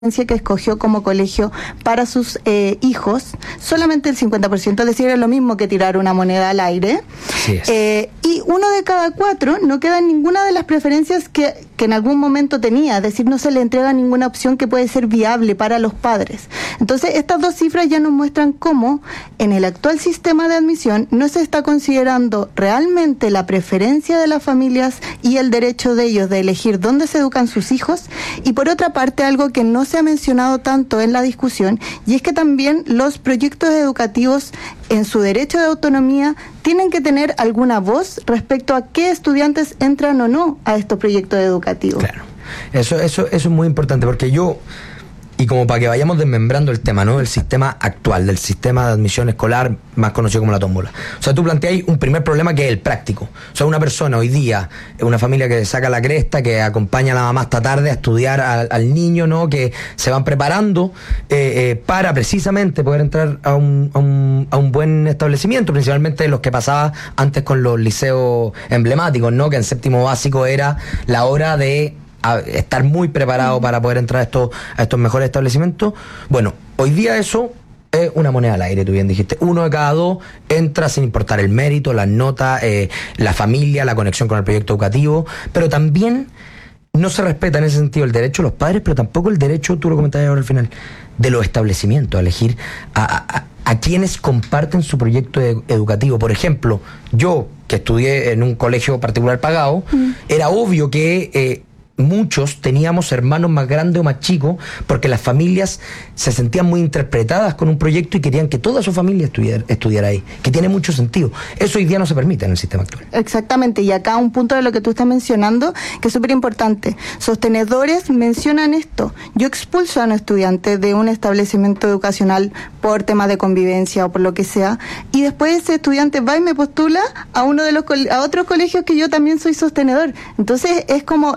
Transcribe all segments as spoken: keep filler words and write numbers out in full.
que escogió como colegio para sus eh, hijos, solamente el cincuenta por ciento, es decir, es lo mismo que tirar una moneda al aire. Así es. Eh, y uno de cada cuatro no queda en ninguna de las preferencias que, que en algún momento tenía, es decir, no se le entrega ninguna opción que puede ser viable para los padres. Entonces, estas dos cifras ya nos muestran cómo en el actual sistema de admisión no se está considerando realmente la preferencia de las familias y el derecho de ellos de elegir dónde se educan sus hijos, y por otra parte, algo que no se ha mencionado tanto en la discusión, y es que también los proyectos educativos en su derecho de autonomía tienen que tener alguna voz respecto a qué estudiantes entran o no a estos proyectos educativos. Claro, eso, eso, eso es muy importante, porque yo, y como para que vayamos desmembrando el tema, ¿no?, del sistema actual, del sistema de admisión escolar, más conocido como la tómbola. O sea, tú planteas un primer problema que es el práctico. O sea, una persona hoy día, una familia que saca la cresta, que acompaña a la mamá hasta tarde a estudiar al, al niño, ¿no?, que se van preparando eh, eh, para precisamente poder entrar a un, a, un, a un buen establecimiento, principalmente los que pasaba antes con los liceos emblemáticos, ¿no?, que en séptimo básico era la hora de a estar muy preparado para poder entrar a estos, a estos mejores establecimientos. Bueno, hoy día eso es una moneda al aire, tú bien dijiste. Uno de cada dos entra sin importar el mérito, las notas, eh, la familia, la conexión con el proyecto educativo, pero también no se respeta en ese sentido el derecho de los padres, pero tampoco el derecho, tú lo comentabas ahora al final, de los establecimientos, a elegir a, a, a quienes comparten su proyecto ed- educativo. Por ejemplo, yo, que estudié en un colegio particular pagado, mm. era obvio que Eh, muchos teníamos hermanos más grandes o más chicos, porque las familias se sentían muy interpretadas con un proyecto y querían que toda su familia estudiara, estudiara ahí, que tiene mucho sentido. Eso hoy día no se permite en el sistema actual. Exactamente, y acá un punto de lo que tú estás mencionando, que es súper importante. Sostenedores mencionan esto. Yo expulso a un estudiante de un establecimiento educacional por temas de convivencia o por lo que sea, y después ese estudiante va y me postula a uno de los a otros colegios que yo también soy sostenedor. Entonces es como...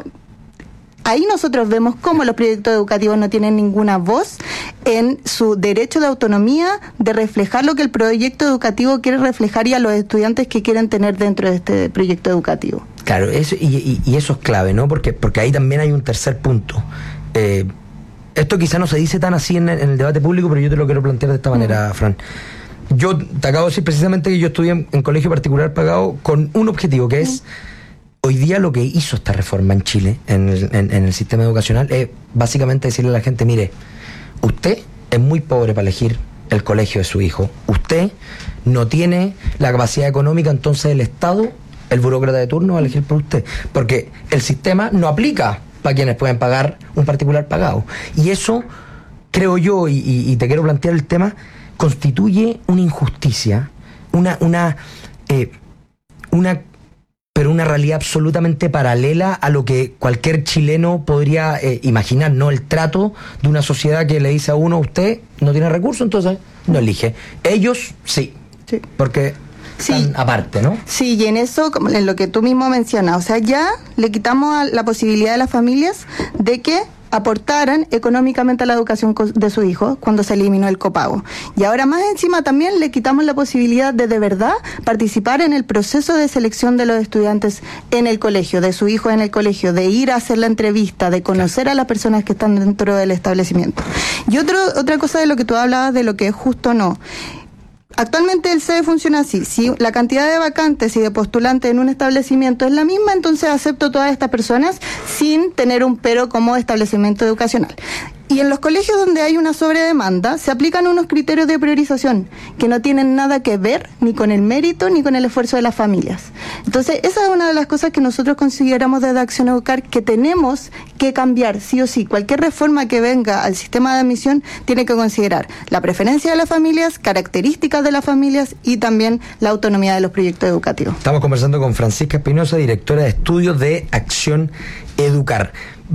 Ahí nosotros vemos cómo los proyectos educativos no tienen ninguna voz en su derecho de autonomía de reflejar lo que el proyecto educativo quiere reflejar y a los estudiantes que quieren tener dentro de este proyecto educativo. Claro, eso, y, y, y eso es clave, ¿no? Porque, porque ahí también hay un tercer punto. Eh, esto quizá no se dice tan así en el, en el debate público, pero yo te lo quiero plantear de esta manera, mm. Fran. Yo te acabo de decir precisamente que yo estudié en, en colegio particular pagado con un objetivo, que mm. es... Hoy día lo que hizo esta reforma en Chile, en el, en, en el sistema educacional, es básicamente decirle a la gente, mire, usted es muy pobre para elegir el colegio de su hijo, usted no tiene la capacidad económica, entonces el Estado, el burócrata de turno, va a elegir por usted, porque el sistema no aplica para quienes pueden pagar un particular pagado. Y eso, creo yo, y, y, y te quiero plantear el tema, constituye una injusticia, una, una, eh, una pero una realidad absolutamente paralela a lo que cualquier chileno podría eh, imaginar, ¿no? El trato de una sociedad que le dice a uno, usted no tiene recursos, entonces no elige. Ellos sí, sí. porque están sí. aparte, ¿no? Sí, y en eso, como en lo que tú mismo mencionas, o sea, ya le quitamos a la posibilidad de las familias de que aportaran económicamente a la educación de su hijo cuando se eliminó el copago. Y ahora más encima también le quitamos la posibilidad de de verdad participar en el proceso de selección de los estudiantes en el colegio, de su hijo en el colegio, de ir a hacer la entrevista, de conocer a las personas que están dentro del establecimiento. Y otro, otra cosa de lo que tú hablabas de lo que es justo o no. Actualmente el C E funciona así: si la cantidad de vacantes y de postulantes en un establecimiento es la misma, entonces acepto todas estas personas sin tener un pero como establecimiento educacional. Y en los colegios donde hay una sobredemanda se aplican unos criterios de priorización que no tienen nada que ver ni con el mérito ni con el esfuerzo de las familias. Entonces esa es una de las cosas que nosotros consideramos desde Acción Educar que tenemos que cambiar sí o sí. Cualquier reforma que venga al sistema de admisión tiene que considerar la preferencia de las familias, características de las familias y también la autonomía de los proyectos educativos. Estamos conversando con Francisca Espinosa, directora de estudios de Acción Educar.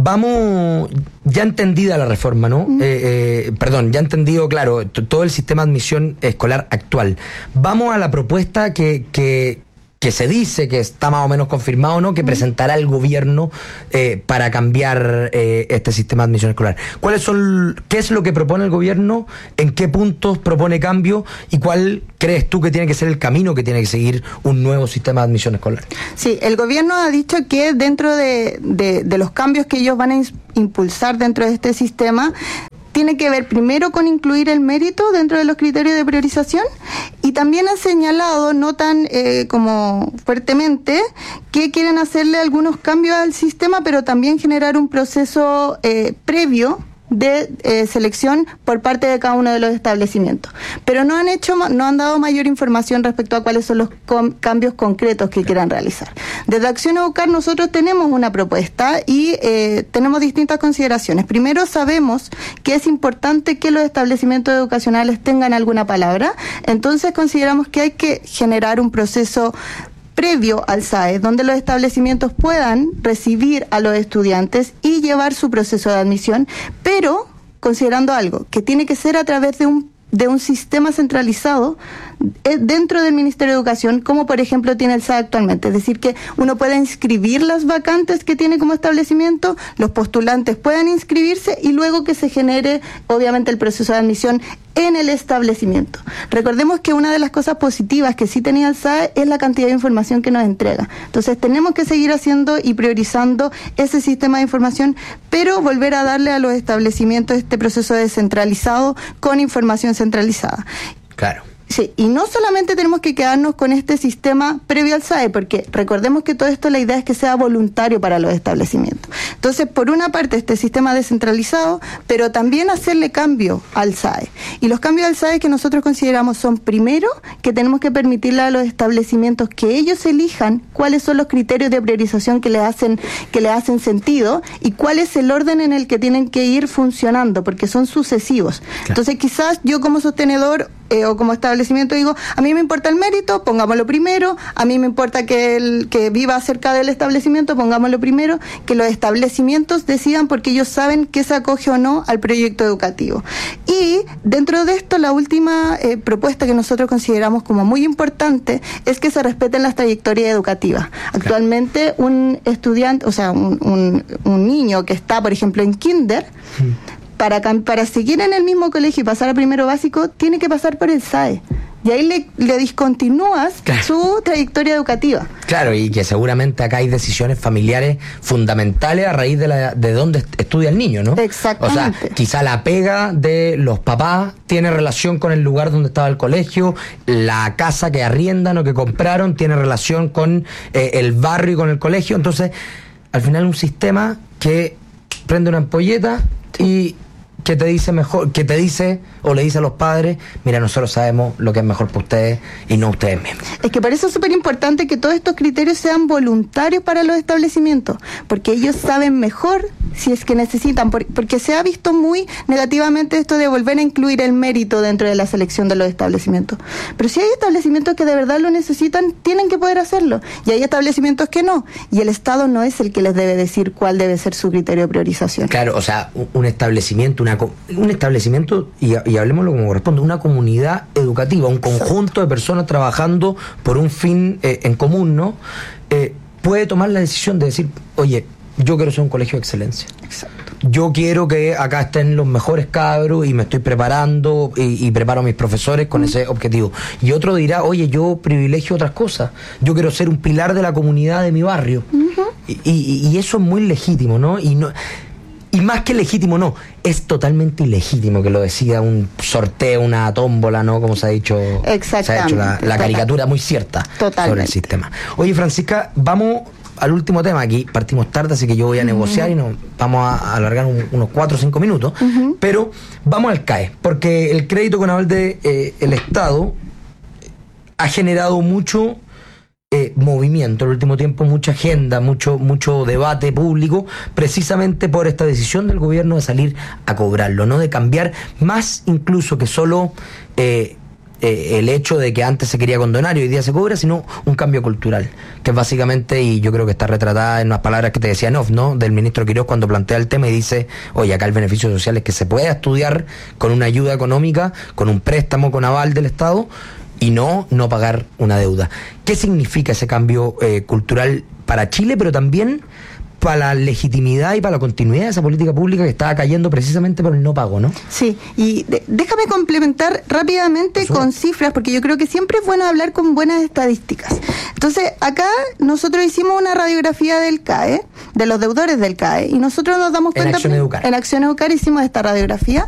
Vamos, ya entendida la reforma, ¿no? Uh-huh. Eh, eh, perdón, ya entendido, claro, t- todo el sistema de admisión escolar actual. Vamos a la propuesta que, que que se dice que está más o menos confirmado, ¿no?, que presentará el gobierno eh, para cambiar eh, este sistema de admisión escolar. ¿Cuáles son, qué es lo que propone el gobierno? ¿En qué puntos propone cambio? ¿Y cuál crees tú que tiene que ser el camino que tiene que seguir un nuevo sistema de admisión escolar? Sí, el gobierno ha dicho que dentro de, de, de los cambios que ellos van a impulsar dentro de este sistema, tiene que ver primero con incluir el mérito dentro de los criterios de priorización, y también ha señalado, no tan eh, como fuertemente, que quieren hacerle algunos cambios al sistema, pero también generar un proceso eh, previo de eh, selección por parte de cada uno de los establecimientos. Pero no han hecho, no han dado mayor información respecto a cuáles son los com- cambios concretos que quieran realizar. Desde Acción Educar nosotros tenemos una propuesta y eh, tenemos distintas consideraciones. Primero, sabemos que es importante que los establecimientos educacionales tengan alguna palabra, entonces consideramos que hay que generar un proceso previo al S A E, donde los establecimientos puedan recibir a los estudiantes y llevar su proceso de admisión, pero considerando algo, que tiene que ser a través de un de un sistema centralizado dentro del Ministerio de Educación, como por ejemplo tiene el S A E actualmente. Es decir, que uno pueda inscribir las vacantes que tiene como establecimiento, los postulantes puedan inscribirse y luego que se genere obviamente el proceso de admisión en el establecimiento. Recordemos que una de las cosas positivas que sí tenía el S A E es la cantidad de información que nos entrega. Entonces tenemos que seguir haciendo y priorizando ese sistema de información, pero volver a darle a los establecimientos este proceso descentralizado con información centralizada. Claro. Sí, y no solamente tenemos que quedarnos con este sistema previo al S A E, porque recordemos que todo esto la idea es que sea voluntario para los establecimientos. Entonces, por una parte, este sistema descentralizado, pero también hacerle cambio al S A E. Y los cambios al S A E que nosotros consideramos son, primero, que tenemos que permitirle a los establecimientos que ellos elijan cuáles son los criterios de priorización que le hacen, que le hacen sentido y cuál es el orden en el que tienen que ir funcionando, porque son sucesivos. Claro. Entonces, quizás yo como sostenedor Eh, o como establecimiento digo, a mí me importa el mérito, pongámoslo primero, a mí me importa que el que viva cerca del establecimiento, pongámoslo primero, que los establecimientos decidan porque ellos saben que se acoge o no al proyecto educativo. Y dentro de esto, la última eh, propuesta que nosotros consideramos como muy importante es que se respeten las trayectorias educativas. Actualmente un estudiante, o sea, un, un, un niño que está, por ejemplo, en kinder, sí. Para, para seguir en el mismo colegio y pasar a primero básico, tiene que pasar por el S A E. Y ahí le, le discontinúas claro. su trayectoria educativa. Claro, y que seguramente acá hay decisiones familiares fundamentales a raíz de, la, de dónde estudia el niño, ¿no? Exactamente. O sea, quizá la pega de los papás tiene relación con el lugar donde estaba el colegio, la casa que arriendan o que compraron tiene relación con eh, el barrio y con el colegio. Entonces, al final un sistema que prende una ampolleta y que te dice mejor, que te dice o le dice a los padres, mira, nosotros sabemos lo que es mejor para ustedes y no ustedes mismos. Es que por eso es súper importante que todos estos criterios sean voluntarios para los establecimientos, porque ellos saben mejor si es que necesitan, porque se ha visto muy negativamente esto de volver a incluir el mérito dentro de la selección de los establecimientos. Pero si hay establecimientos que de verdad lo necesitan, tienen que poder hacerlo, y hay establecimientos que no, y el Estado no es el que les debe decir cuál debe ser su criterio de priorización. Claro, o sea, un establecimiento, una un establecimiento, y, y hablemoslo como corresponde, una comunidad educativa, un conjunto de personas trabajando por un fin eh, en común, ¿no? Eh, puede tomar la decisión de decir, oye, yo quiero ser un colegio de excelencia. Exacto. Yo quiero que acá estén los mejores cabros y me estoy preparando y, y preparo a mis profesores con mm. ese objetivo. Y otro dirá, oye, yo privilegio otras cosas. Yo quiero ser un pilar de la comunidad de mi barrio. Uh-huh. y, y, y eso es muy legítimo, ¿no? Y no... Y más que legítimo, no, es totalmente ilegítimo que lo decida un sorteo, una tómbola, ¿no? Como se ha dicho, Exactamente, se ha hecho la, la caricatura muy cierta Totalmente. sobre el sistema. Oye, Francisca, vamos al último tema. Aquí partimos tarde, así que yo voy a uh-huh. negociar y nos vamos a alargar un, unos cuatro o cinco minutos. Uh-huh. Pero vamos al C A E, porque el crédito con aval del de, eh, Estado ha generado mucho... Eh, movimiento en el último tiempo, mucha agenda, mucho mucho debate público, precisamente por esta decisión del gobierno de salir a cobrarlo, no de cambiar más incluso que solo eh, eh, el hecho de que antes se quería condonar y hoy día se cobra, sino un cambio cultural, que es básicamente, y yo creo que está retratada en unas palabras que te decía Nof, ¿no? Del ministro Quiroz cuando plantea el tema y dice, oye, acá el beneficio social es que se pueda estudiar con una ayuda económica, con un préstamo, con aval del Estado, y no no pagar una deuda. ¿Qué significa ese cambio eh, cultural para Chile, pero también para la legitimidad y para la continuidad de esa política pública que estaba cayendo precisamente por el no pago, ¿no? Sí, y de, déjame complementar rápidamente con cifras, porque yo creo que siempre es bueno hablar con buenas estadísticas. Entonces, acá nosotros hicimos una radiografía del C A E, de los deudores del C A E, y nosotros nos damos cuenta... En Acción Educar. En Acción Educar hicimos esta radiografía,